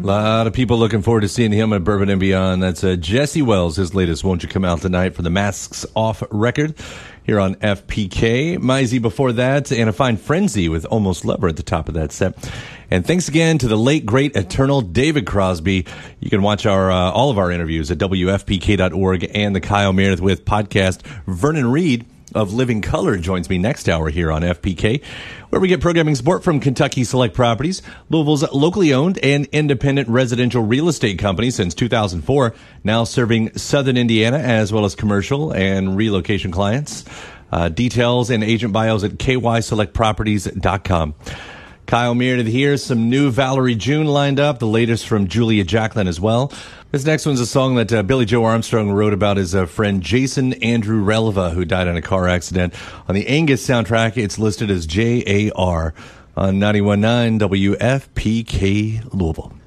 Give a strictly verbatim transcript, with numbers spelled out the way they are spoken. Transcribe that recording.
lot of people looking forward to seeing him at Bourbon and Beyond. That's uh, Jesse Wells, his latest Won't You Come Out Tonight for the Masks Off record here on F P K. Mizey before that, and a fine Frenzy with Almost Lover at the top of that set. And thanks again to the late, great, eternal David Crosby. You can watch our uh, all of our interviews at W F P K dot org and the Kyle Meredith with podcast. Vernon Reed of Living Color joins me next hour here on F P K, where we get programming support from Kentucky Select Properties, Louisville's locally owned and independent residential real estate company since two thousand four, now serving Southern Indiana as well as commercial and relocation clients. Uh, details and agent bios at K Y select properties dot com. Kyle Meredith here. Some new Valerie June lined up, the latest from Julia Jacklin as well. This next one's a song that uh, Billy Joe Armstrong wrote about his uh, friend Jason Andrew Releva, who died in a car accident. On the Angus soundtrack, it's listed as J A R on ninety-one point nine W F P K Louisville.